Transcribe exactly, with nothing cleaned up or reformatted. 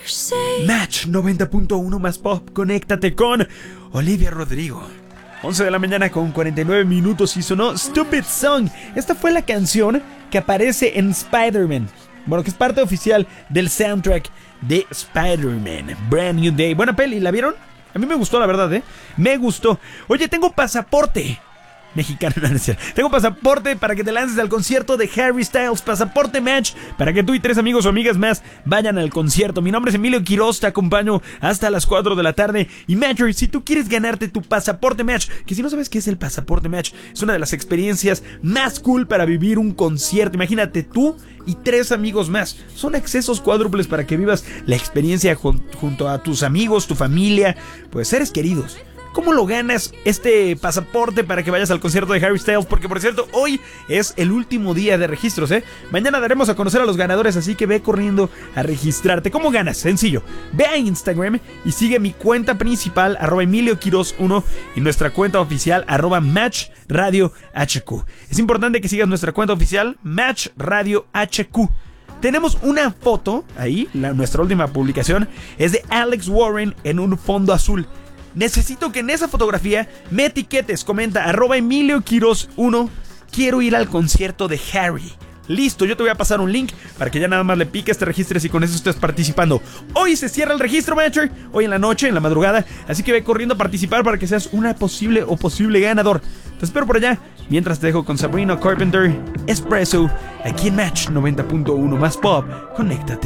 Match noventa punto uno más pop. Conéctate con Olivia Rodrigo. once de la mañana con cuarenta y nueve minutos y sonó Stupid Song. Esta fue la canción que aparece en Spider-Man. Bueno, que es parte oficial del soundtrack de Spider-Man Brand New Day. Buena peli, ¿la vieron? A mí me gustó, la verdad, ¿eh? Me gustó. Oye, tengo pasaporte mexicano, no, no es cierto. Tengo pasaporte para que te lances al concierto de Harry Styles. Pasaporte Match para que tú y tres amigos o amigas más vayan al concierto. Mi nombre es Emilio Quiroz, te acompaño hasta las cuatro de la tarde. Y Match, si tú quieres ganarte tu pasaporte Match, que si no sabes qué es el pasaporte Match, es una de las experiencias más cool para vivir un concierto. Imagínate tú y tres amigos más. Son accesos cuádruples para que vivas la experiencia jun- junto a tus amigos, tu familia, pues seres queridos. ¿Cómo lo ganas este pasaporte para que vayas al concierto de Harry Styles? Porque, por cierto, hoy es el último día de registros, ¿eh? Mañana daremos a conocer a los ganadores, así que ve corriendo a registrarte. ¿Cómo ganas? Sencillo. Ve a Instagram y sigue mi cuenta principal, arroba Emilio Quiroz uno, y nuestra cuenta oficial, arroba Match Radio H Q. Es importante que sigas nuestra cuenta oficial, Match Radio H Q. Tenemos una foto ahí, la, nuestra última publicación es de Alex Warren en un fondo azul. Necesito que en esa fotografía me etiquetes, comenta arroba Emilio Quiroz uno, quiero ir al concierto de Harry. Listo, yo te voy a pasar un link para que ya nada más le piques, te registres y con eso estés participando. Hoy se cierra el registro, Matcher, hoy en la noche, en la madrugada, así que ve corriendo a participar para que seas una posible o posible ganador. Te espero por allá, mientras te dejo con Sabrina Carpenter, Espresso, aquí en Match noventa punto uno más pop, conéctate.